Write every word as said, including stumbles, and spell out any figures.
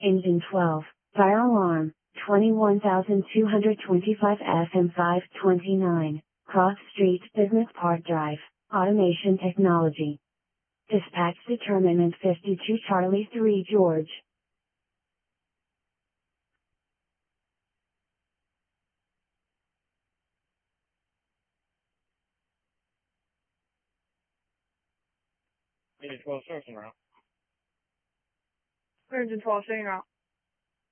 Engine twelve, fire alarm, twenty-one thousand two hundred twenty-five F M five twenty-nine, Cross Street Business Park Drive, Automation Technology. Dispatch determinant fifty-two Charlie three George. Engine twelve, servicing route. Engine twelve, staying out.